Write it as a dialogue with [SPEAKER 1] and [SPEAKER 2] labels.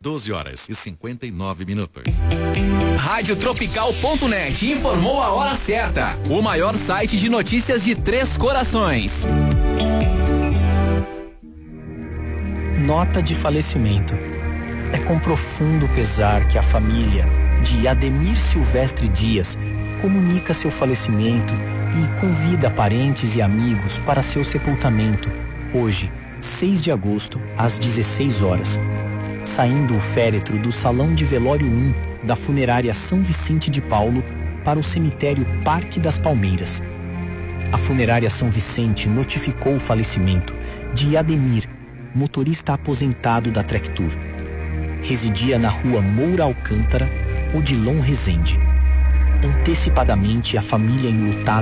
[SPEAKER 1] 12h59.
[SPEAKER 2] Radiotropical.net informou a hora certa. O maior site de notícias de Três Corações.
[SPEAKER 3] Nota de falecimento. É com profundo pesar que a família de Ademir Silvestre Dias comunica seu falecimento e convida parentes e amigos para seu sepultamento, hoje, 6 de agosto, às 16 horas. Saindo o féretro do Salão de Velório 1 da Funerária São Vicente de Paulo para o cemitério Parque das Palmeiras. A Funerária São Vicente notificou o falecimento de Ademir, motorista aposentado da Trectur. Residia na rua Moura Alcântara, Odilon Rezende. Antecipadamente, a família enlutada